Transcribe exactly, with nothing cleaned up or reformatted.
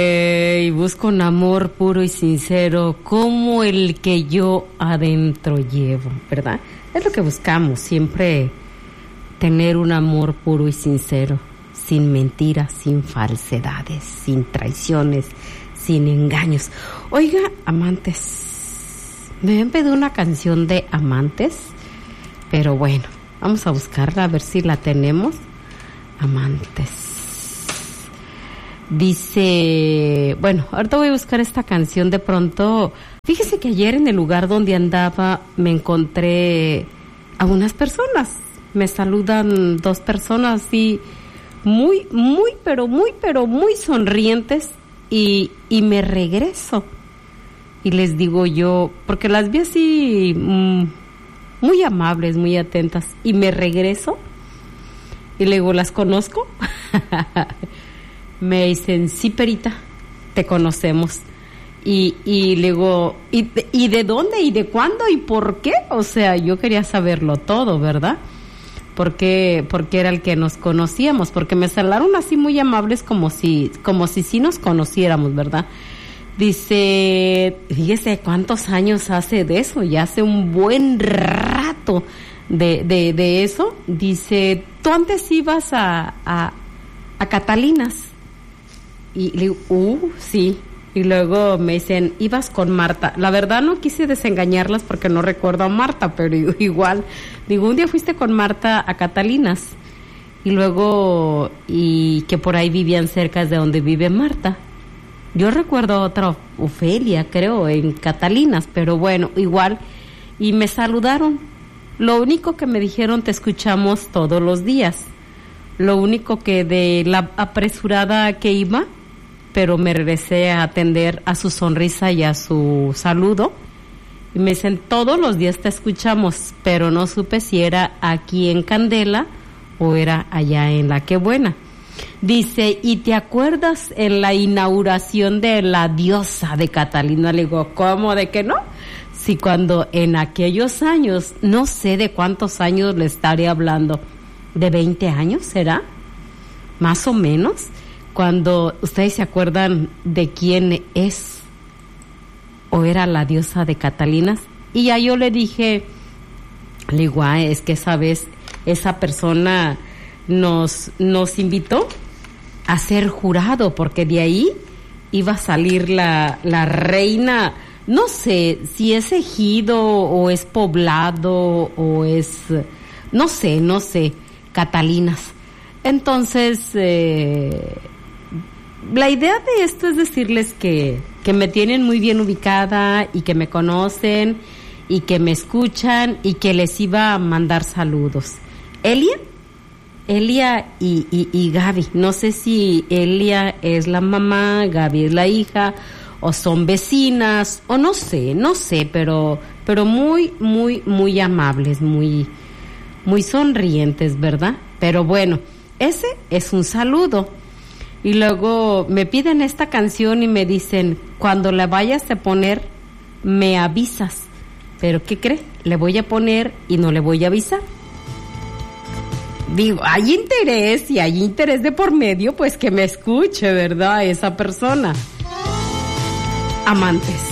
Y busco un amor puro y sincero como el que yo adentro llevo, ¿verdad? Es lo que buscamos, siempre tener un amor puro y sincero, sin mentiras, sin falsedades, sin traiciones, sin engaños. Oiga, amantes, me habían pedido una canción de amantes, pero bueno, vamos a buscarla a ver si la tenemos. Amantes. Dice, bueno, ahorita voy a buscar esta canción de pronto. Fíjese que ayer en el lugar donde andaba me encontré a unas personas. Me saludan dos personas y muy, muy, pero muy, pero muy sonrientes y, y me regreso. Y les digo yo, porque las vi así mmm, muy amables, muy atentas, y me regreso y le digo, ¿las conozco? Me dicen, sí, Perita, te conocemos. Y, y le digo, ¿y, ¿y de dónde? ¿Y de cuándo? ¿Y por qué? O sea, yo quería saberlo todo, ¿verdad? Porque, porque era el que nos conocíamos, porque me saludaron así muy amables como si, como si sí nos conociéramos, ¿verdad? Dice, fíjese cuántos años hace de eso, ya hace un buen rato de, de, de eso. Dice, tú antes ibas a, a, a Catalinas. Y le digo, uh, sí. Y luego me dicen, ibas con Marta. La verdad no quise desengañarlas porque no recuerdo a Marta, pero igual. Digo, un día fuiste con Marta a Catalinas. Y luego, y que por ahí vivían cerca de donde vive Marta. Yo recuerdo a otra Ofelia, creo, en Catalinas, pero bueno, igual. Y me saludaron. Lo único que me dijeron, te escuchamos todos los días. Lo único que de la apresurada que iba, pero me regresé a atender a su sonrisa y a su saludo. Y me dicen, todos los días te escuchamos, pero no supe si era aquí en Candela o era allá en La Qué Buena. Dice, ¿y te acuerdas en la inauguración de la diosa de Catalina? Le digo, ¿cómo de que no? Si cuando en aquellos años, no sé de cuántos años le estaré hablando, ¿de veinte años será? Más o menos. Cuando ustedes se acuerdan de quién es o era la diosa de Catalinas, y ya yo le dije, le digo, ah, es que esa vez esa persona nos, nos invitó a ser jurado, porque de ahí iba a salir la, la reina, no sé si es ejido o es poblado o es, no sé, no sé, Catalinas. Entonces, eh, la idea de esto es decirles que, que me tienen muy bien ubicada y que me conocen y que me escuchan y que les iba a mandar saludos. Elia, Elia y, y, y Gaby. No sé si Elia es la mamá, Gaby es la hija, o son vecinas, o no sé, no sé, pero, pero muy, muy, muy amables, muy, muy sonrientes, ¿verdad? Pero bueno, ese es un saludo. Y luego me piden esta canción y me dicen, cuando la vayas a poner, me avisas. ¿Pero qué cree? Le voy a poner y no le voy a avisar. Digo, hay interés, y hay interés de por medio, pues que me escuche, ¿verdad? Esa persona. Amantes.